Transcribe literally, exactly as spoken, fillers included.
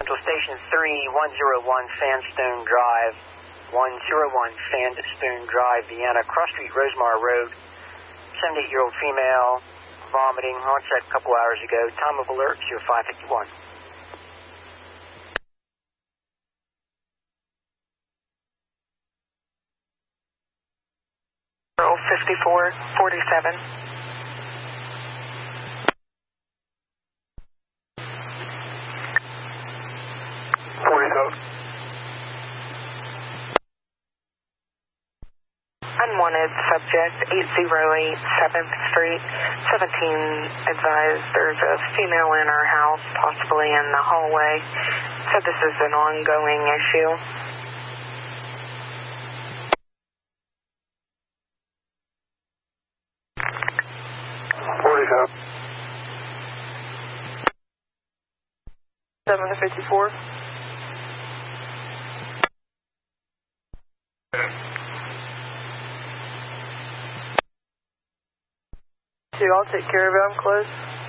Central Station three one zero one Sandstone Drive, one zero one Sandstone Drive, Vienna, Cross Street, Rosemar Road. seventy-eight-year-old female, vomiting, onset a couple hours ago. Time of alert, zero five fifty-one. fifty-four forty-seven. forty-seven. Unwanted subject, eight oh eight seventh Street, seventeen advised there's a female in our house, possibly in the hallway. So this is an ongoing issue. forty-seven. seven to fifty-four. Two, I'll take care of it. I'm close.